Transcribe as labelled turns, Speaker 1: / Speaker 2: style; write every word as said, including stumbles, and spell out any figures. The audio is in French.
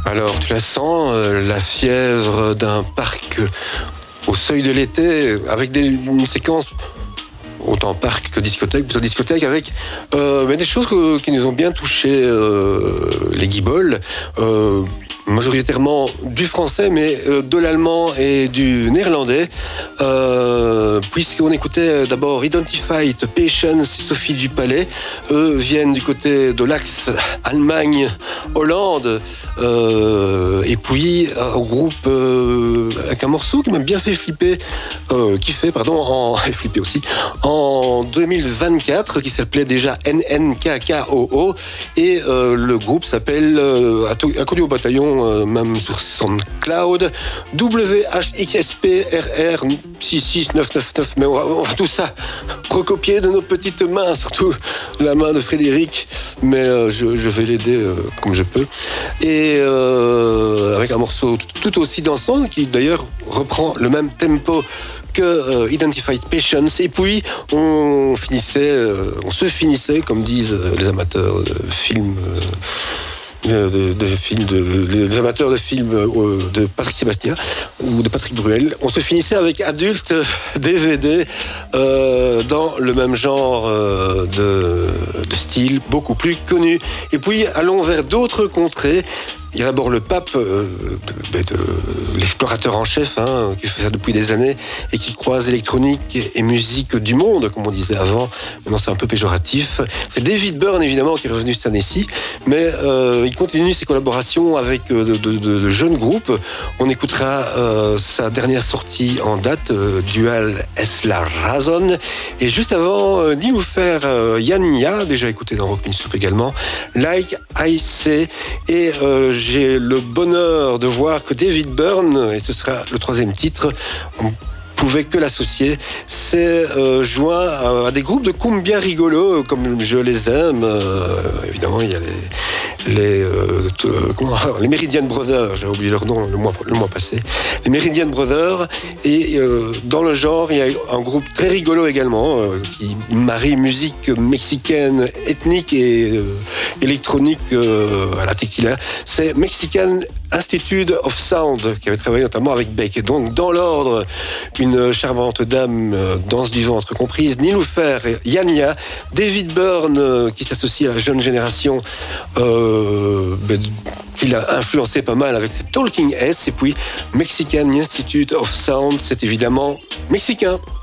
Speaker 1: Alors, tu la sens, euh, la fièvre d'un parc au seuil de l'été, avec des, une séquence autant parc que discothèque, plutôt discothèque, avec euh, mais des choses que, qui nous ont bien touché euh, les guibolles. Euh, majoritairement du français, mais euh, de l'allemand et du néerlandais, euh, puisqu'on écoutait d'abord Identified Patience et Sophie Dupalais. Eux viennent du côté de l'axe Allemagne-Hollande, euh, et puis un groupe euh, avec un morceau qui m'a bien fait flipper, euh, qui fait, pardon, en, flipper aussi, en deux mille vingt-quatre, qui s'appelait déjà N N K K O O, et euh, le groupe s'appelle euh, Inconnu au bataillon, Euh, même sur SoundCloud, W H X S P R R six six neuf neuf neuf, mais on va, on va tout ça recopier de nos petites mains, surtout la main de Frédéric, mais euh, je, je vais l'aider euh, comme je peux, et euh, avec un morceau tout aussi dansant, qui d'ailleurs reprend le même tempo que euh, Identified Patience, et puis on finissait, euh, on se finissait, comme disent euh, les amateurs de films, euh, De, de, de films, de, les amateurs de films euh, de Patrick Sébastien ou de Patrick Bruel. On se finissait avec Adulte D V D euh, dans le même genre euh, de, de style, beaucoup plus connu. Et puis allons vers d'autres contrées. Il y a d'abord le pape, euh, de, de, l'explorateur en chef, hein, qui fait ça depuis des années et qui croise électronique et musique du monde, comme on disait avant. Maintenant, c'est un peu péjoratif. C'est David Byrne, évidemment, qui est revenu cette année-ci, mais euh, il continue ses collaborations avec euh, de, de, de jeunes groupes. On écoutera euh, sa dernière sortie en date, euh, Dual Es La Razón. Et juste avant, euh, Nilüfer euh, Yania, déjà écouté dans Rock Soup également, Like I Say, et euh, j'ai le bonheur de voir que David Byrne, et ce sera le troisième titre, on pouvait que l'associer, s'est euh, joint à, à des groupes de cumbia rigolos, comme je les aime. Euh, évidemment, il y a les, les, euh, t- euh, comment, les Meridian Brothers, j'ai oublié leur nom le mois, le mois passé, les Meridian Brothers, et euh, dans le genre, il y a un groupe très rigolo également, euh, qui marie musique mexicaine, ethnique et euh, électronique euh, à la tequila. C'est Mexican Institute of Sound, qui avait travaillé notamment avec Beck. Et donc, dans l'ordre, une charmante dame, euh, danse du ventre comprise, Nilüfer Yania, David Byrne, euh, qui s'associe à la jeune génération, euh, ben, qui l'a influencé pas mal avec ses Talking S, et puis Mexican Institute of Sound, c'est évidemment mexicain.